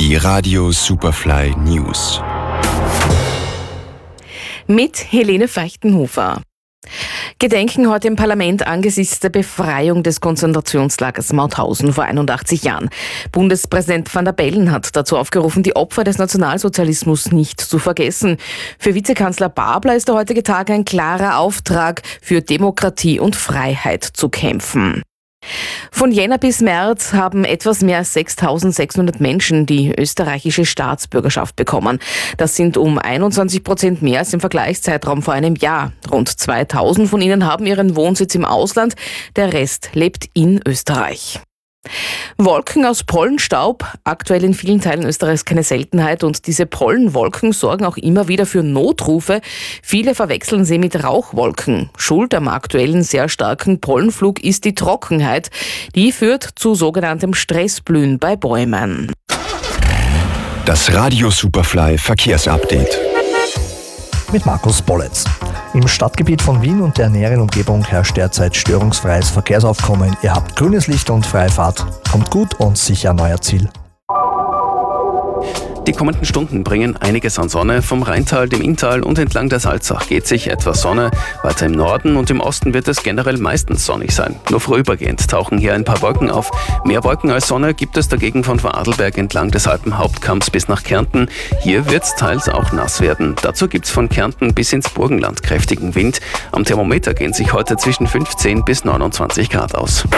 Die Radio Superfly News. Mit Helene Feichtenhofer. Gedenken heute im Parlament angesichts der Befreiung des Konzentrationslagers Mauthausen vor 81 Jahren. Bundespräsident Van der Bellen hat dazu aufgerufen, die Opfer des Nationalsozialismus nicht zu vergessen. Für Vizekanzler Babler ist der heutige Tag ein klarer Auftrag, für Demokratie und Freiheit zu kämpfen. Von Jänner bis März haben etwas mehr als 6.600 Menschen die österreichische Staatsbürgerschaft bekommen. Das sind um 21% mehr als im Vergleichszeitraum vor einem Jahr. Rund 2.000 von ihnen haben ihren Wohnsitz im Ausland, der Rest lebt in Österreich. Wolken aus Pollenstaub, aktuell in vielen Teilen Österreichs keine Seltenheit, und diese Pollenwolken sorgen auch immer wieder für Notrufe. Viele verwechseln sie mit Rauchwolken. Schuld am aktuellen sehr starken Pollenflug ist die Trockenheit. Die führt zu sogenanntem Stressblühen bei Bäumen. Das Radio Superfly Verkehrsupdate. Mit Markus Bolletz. Im Stadtgebiet von Wien und der näheren Umgebung herrscht derzeit störungsfreies Verkehrsaufkommen. Ihr habt grünes Licht und freie Fahrt. Kommt gut und sicher an euer Ziel. Die kommenden Stunden bringen einiges an Sonne. Vom Rheintal, dem Inntal und entlang der Salzach geht sich etwas Sonne. Weiter im Norden und im Osten wird es generell meistens sonnig sein. Nur vorübergehend tauchen hier ein paar Wolken auf. Mehr Wolken als Sonne gibt es dagegen von Vorarlberg entlang des Alpenhauptkamms bis nach Kärnten. Hier wird es teils auch nass werden. Dazu gibt es von Kärnten bis ins Burgenland kräftigen Wind. Am Thermometer gehen sich heute zwischen 15 bis 29 Grad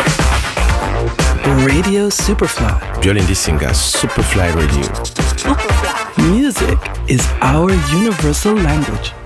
aus. Radio Superfly. Jolene Singer, Superfly Radio. Music is our universal language.